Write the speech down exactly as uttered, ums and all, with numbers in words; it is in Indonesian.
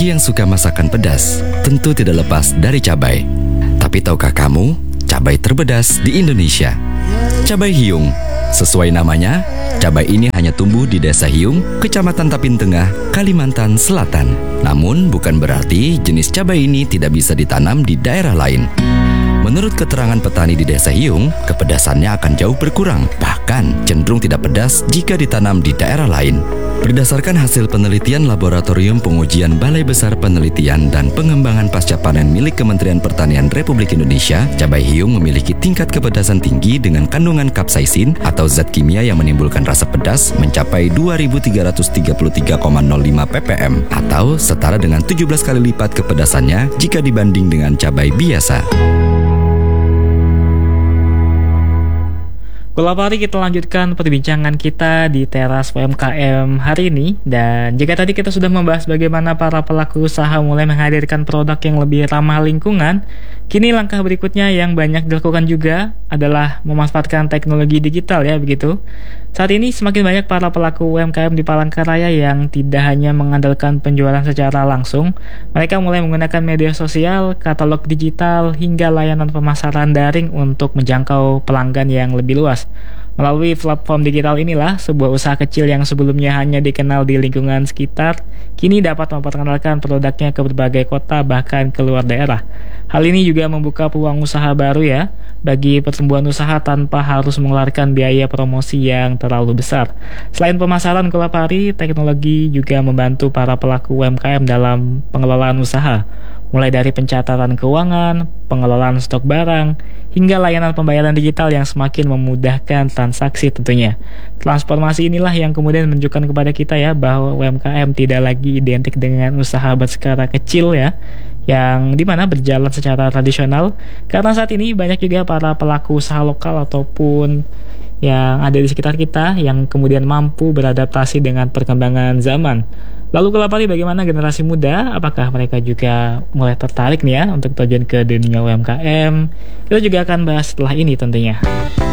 Bagi yang suka masakan pedas, tentu tidak lepas dari cabai. Tapi tahukah kamu, cabai terpedas di Indonesia? Cabai Hiung. Sesuai namanya, cabai ini hanya tumbuh di Desa Hiung, Kecamatan Tapin Tengah, Kalimantan Selatan. Namun bukan berarti jenis cabai ini tidak bisa ditanam di daerah lain. Menurut keterangan petani di Desa Hiung, kepedasannya akan jauh berkurang, bahkan cenderung tidak pedas jika ditanam di daerah lain. Berdasarkan hasil penelitian Laboratorium Pengujian Balai Besar Penelitian dan Pengembangan Pasca Panen milik Kementerian Pertanian Republik Indonesia, cabai hiung memiliki tingkat kepedasan tinggi dengan kandungan kapsaisin atau zat kimia yang menimbulkan rasa pedas mencapai dua ribu tiga ratus tiga puluh tiga koma nol lima ppm atau setara dengan tujuh belas kali lipat kepedasannya jika dibanding dengan cabai biasa. Kalau mari kita lanjutkan perbincangan kita di teras U M K M hari ini. Dan jika tadi kita sudah membahas bagaimana para pelaku usaha mulai menghadirkan produk yang lebih ramah lingkungan, kini langkah berikutnya yang banyak dilakukan juga adalah memanfaatkan teknologi digital ya begitu. Saat ini semakin banyak para pelaku U M K M di Palangkaraya yang tidak hanya mengandalkan penjualan secara langsung, mereka mulai menggunakan media sosial, katalog digital, hingga layanan pemasaran daring untuk menjangkau pelanggan yang lebih luas. Melalui platform digital inilah, sebuah usaha kecil yang sebelumnya hanya dikenal di lingkungan sekitar, kini dapat memperkenalkan produknya ke berbagai kota bahkan ke luar daerah. Hal ini juga membuka peluang usaha baru ya, bagi pertumbuhan usaha tanpa harus mengeluarkan biaya promosi yang terlalu besar. Selain pemasaran Golapari, teknologi juga membantu para pelaku U M K M dalam pengelolaan usaha, mulai dari pencatatan keuangan, pengelolaan stok barang, hingga layanan pembayaran digital yang semakin memudahkan transaksi tentunya. Transformasi inilah yang kemudian menunjukkan kepada kita ya bahwa U M K M tidak lagi identik dengan usaha berskala kecil ya, yang dimana berjalan secara tradisional, karena saat ini banyak juga para pelaku usaha lokal ataupun yang ada di sekitar kita yang kemudian mampu beradaptasi dengan perkembangan zaman. Lalu Golapari, bagaimana generasi muda? Apakah mereka juga mulai tertarik nih ya untuk terjun ke dunia U M K M? Kita juga akan bahas setelah ini tentunya.